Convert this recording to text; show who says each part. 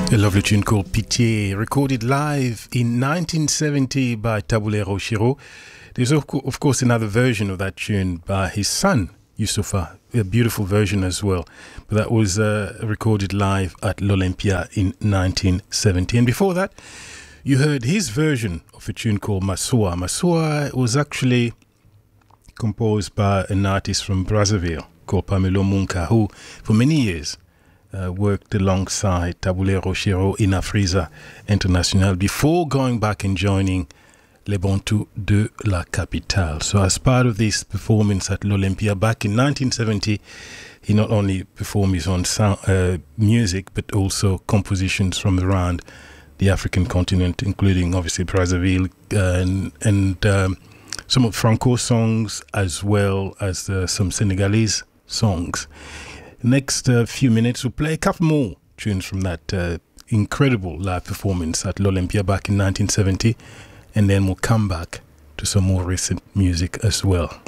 Speaker 1: A lovely tune called Pitié, recorded live in 1970 by Tabulero Shiro. There's of course another version of that tune by his son, Youssoufa, a beautiful version as well. But that was recorded live at l'Olympia in 1970. And before that, you heard his version of a tune called Massoua. Massoua was actually composed by an artist from Brazzaville called Pamelo Munka, who for many years worked alongside Tabulero Shiro in Afriza International before going back and joining Les Bantous de la Capitale. So as part of this performance at l'Olympia back in 1970, he not only performed his own music, but also compositions from around the African continent, including obviously Brazzaville and some of Franco songs, as well as some Senegalese songs. Next few minutes, we'll play a couple more tunes from that incredible live performance at l'Olympia back in 1970, and then we'll come back to some more recent music as well.